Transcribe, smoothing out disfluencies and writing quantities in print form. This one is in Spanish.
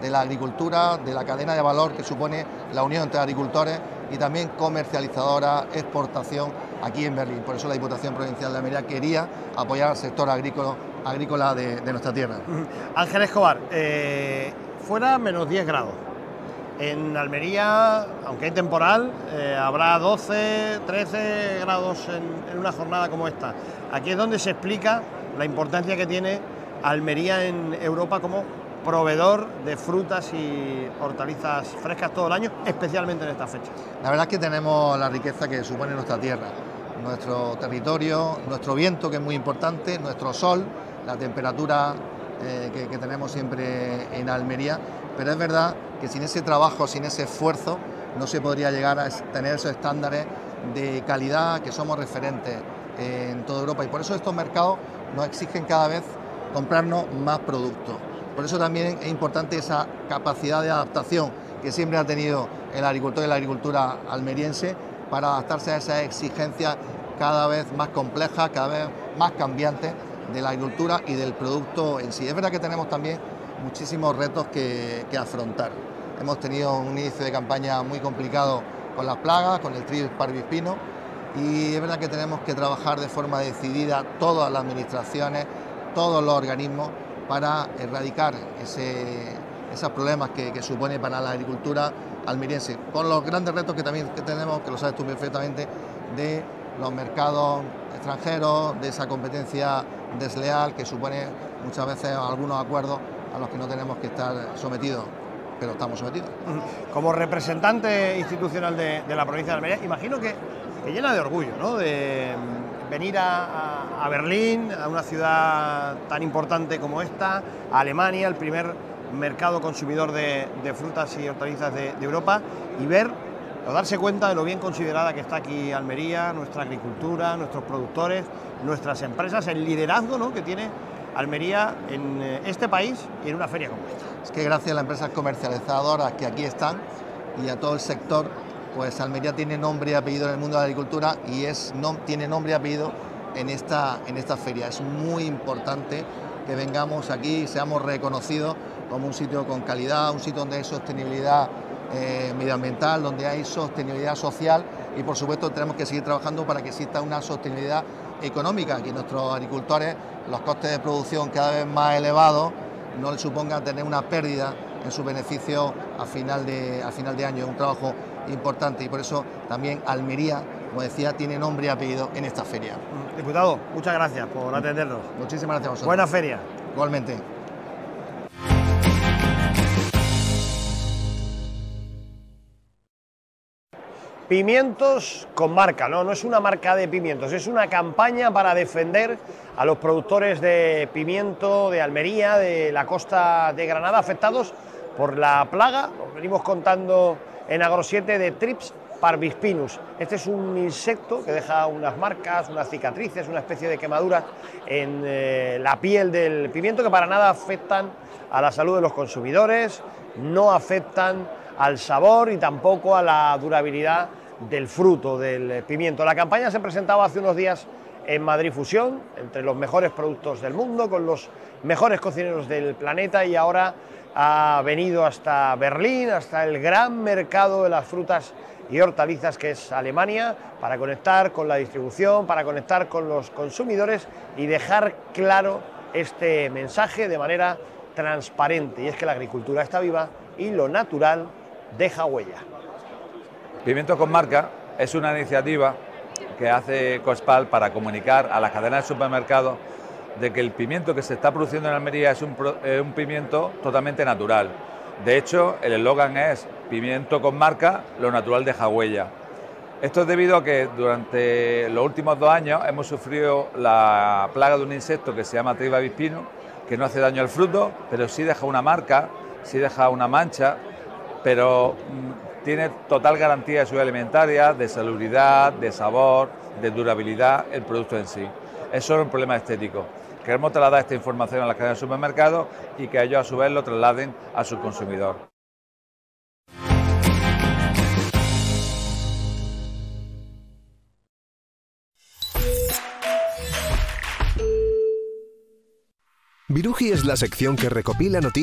de la agricultura, de la cadena de valor que supone la unión entre agricultores y también comercializadora, exportación aquí en Berlín. Por eso la Diputación Provincial de Almería quería apoyar al sector agrícola de nuestra tierra. Ángel Escobar, fuera menos 10 grados. En Almería, aunque hay temporal, habrá 12, 13 grados en una jornada como esta. Aquí es donde se explica la importancia que tiene Almería en Europa como proveedor de frutas y hortalizas frescas todo el año, especialmente en esta fecha. La verdad es que tenemos la riqueza que supone nuestra tierra, nuestro territorio, nuestro viento, que es muy importante, nuestro sol, la temperatura que tenemos siempre en Almería, pero es verdad que sin ese trabajo, sin ese esfuerzo, no se podría llegar a tener esos estándares de calidad que somos referentes en toda Europa, y por eso estos mercados nos exigen cada vez comprarnos más productos. Por eso también es importante esa capacidad de adaptación que siempre ha tenido el agricultor y la agricultura almeriense para adaptarse a esas exigencias cada vez más complejas, cada vez más cambiantes de la agricultura y del producto en sí. Es verdad que tenemos también muchísimos retos que afrontar. Hemos tenido un inicio de campaña muy complicado con las plagas, con el trío parvispino, y es verdad que tenemos que trabajar de forma decidida todas las administraciones, todos los organismos, para erradicar esos problemas que supone para la agricultura almeriense, con los grandes retos que también tenemos, que lo sabes tú perfectamente, de los mercados extranjeros, de esa competencia desleal que supone muchas veces algunos acuerdos a los que no tenemos que estar sometidos, pero estamos sometidos. Como representante institucional de la provincia de Almería, imagino que llena de orgullo, ¿no?, de venir a Berlín, a una ciudad tan importante como esta, a Alemania, el primer mercado consumidor de frutas y hortalizas de Europa, y ver o darse cuenta de lo bien considerada que está aquí Almería, nuestra agricultura, nuestros productores, nuestras empresas, el liderazgo, ¿no?, que tiene Almería en este país y en una feria como esta. Es que gracias a las empresas comercializadoras que aquí están y a todo el sector, pues Almería tiene nombre y apellido en el mundo de la agricultura y tiene nombre y apellido en esta feria. Es muy importante que vengamos aquí y seamos reconocidos como un sitio con calidad, un sitio donde hay sostenibilidad medioambiental, donde hay sostenibilidad social, y por supuesto tenemos que seguir trabajando para que exista una sostenibilidad económica, que nuestros agricultores, los costes de producción cada vez más elevados, no les supongan tener una pérdida en sus beneficios a final de año. Es un trabajo importante y por eso también Almería, como decía, tiene nombre y apellido en esta feria. Diputado, muchas gracias por atendernos. Muchísimas gracias a vosotros. Buena feria. Igualmente. Pimientos con marca, no es una marca de pimientos, es una campaña para defender a los productores de pimiento de Almería, de la costa de Granada, afectados por la plaga, lo venimos contando en Agro7, de Trips parvispinus. Este es un insecto que deja unas marcas, unas cicatrices, una especie de quemaduras en la piel del pimiento que para nada afectan a la salud de los consumidores, no afectan al sabor y tampoco a la durabilidad del fruto del pimiento. La campaña se presentaba hace unos días en Madrid Fusión, entre los mejores productos del mundo, con los mejores cocineros del planeta, y ahora ha venido hasta Berlín, hasta el gran mercado de las frutas y hortalizas que es Alemania, para conectar con la distribución, para conectar con los consumidores y dejar claro este mensaje de manera transparente, y es que la agricultura está viva y lo natural deja huella. Pimientos con marca es una iniciativa que hace Cospal para comunicar a las cadenas de supermercados de que el pimiento que se está produciendo en Almería es un pimiento totalmente natural. De hecho, el eslogan es pimiento con marca, lo natural deja huella. Esto es debido a que durante los últimos 2 años hemos sufrido la plaga de un insecto que se llama Trips parvispinus, que no hace daño al fruto, pero sí deja una marca, sí deja una mancha, pero tiene total garantía de seguridad alimentaria, de salubridad, de sabor, de durabilidad el producto en sí. Es solo un problema estético. Queremos trasladar esta información a las cadenas de supermercados y que ellos a su vez lo trasladen a su consumidor. Viruji es la sección que recopila noticias